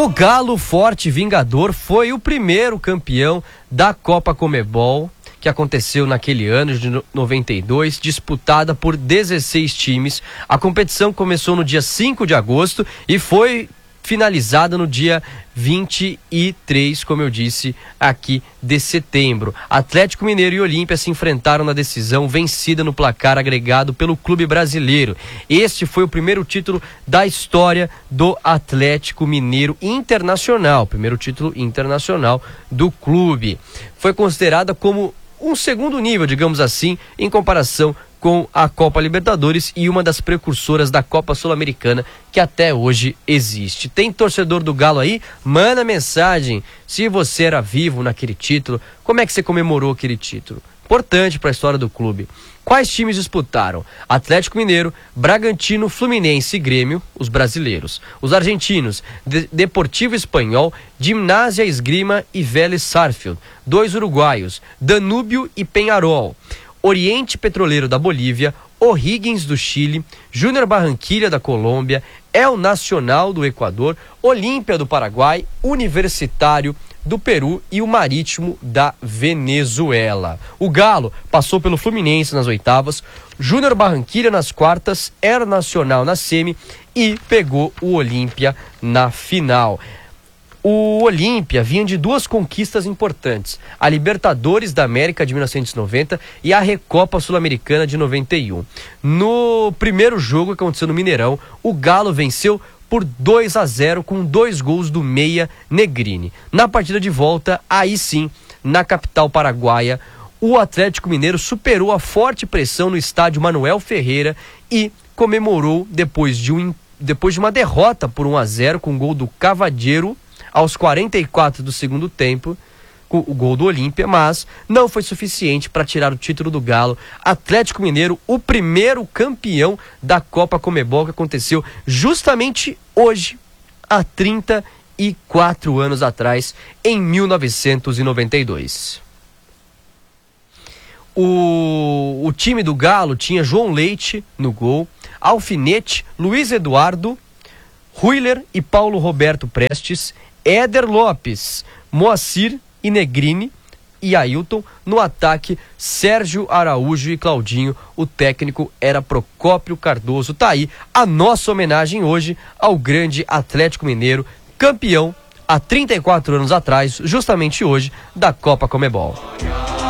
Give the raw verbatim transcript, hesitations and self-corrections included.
O Galo Forte Vingador foi o primeiro campeão da Copa Comebol, que aconteceu naquele ano de noventa e dois, disputada por dezesseis times. A competição começou no dia cinco de agosto e foi finalizada no dia vinte e três, como eu disse, aqui de setembro. Atlético Mineiro e Olímpia se enfrentaram na decisão, vencida no placar agregado pelo clube brasileiro. Este foi o primeiro título da história do Atlético Mineiro Internacional, primeiro título internacional do clube. Foi considerada como um segundo nível, digamos assim, em comparação com a Copa Libertadores e uma das precursoras da Copa Sul-Americana que até hoje existe. Tem torcedor do Galo aí? Manda mensagem. Se você era vivo naquele título, como é que você comemorou aquele título? Importante para a história do clube. Quais times disputaram? Atlético Mineiro, Bragantino, Fluminense e Grêmio, os brasileiros. Os argentinos, De- Deportivo Espanhol, Gimnasia Esgrima e Vélez Sarsfield. Dois uruguaios, Danúbio e Peñarol. Oriente Petroleiro da Bolívia, O'Higgins do Chile, Júnior Barranquilla da Colômbia, El Nacional do Equador, Olímpia do Paraguai, Universitário do Peru e o Marítimo da Venezuela. O Galo passou pelo Fluminense nas oitavas, Júnior Barranquilla nas quartas, El Nacional na semi e pegou o Olímpia na final. O Olímpia vinha de duas conquistas importantes, a Libertadores da América de mil novecentos e noventa e a Recopa Sul-Americana de noventa e um. No primeiro jogo que aconteceu no Mineirão, o Galo venceu por dois a zero com dois gols do meia Negrini. Na partida de volta, aí sim, na capital paraguaia, o Atlético Mineiro superou a forte pressão no estádio Manuel Ferreira e comemorou depois de, um, depois de uma derrota por um a zero com o gol do Cavadeiro aos quarenta e quatro do segundo tempo, com o gol do Olímpia, mas não foi suficiente para tirar o título do Galo. Atlético Mineiro, o primeiro campeão da Copa Comebol, que aconteceu justamente hoje, há trinta e quatro anos atrás, em mil novecentos e noventa e dois. O, o time do Galo tinha João Leite no gol, Alfinete, Luiz Eduardo, Ruiler e Paulo Roberto Prestes, Éder Lopes, Moacir e Negrini e Ailton. No ataque, Sérgio Araújo e Claudinho. O técnico era Procópio Cardoso. Tá aí a nossa homenagem hoje ao grande Atlético Mineiro, campeão há trinta e quatro anos atrás, justamente hoje, da Copa Comebol.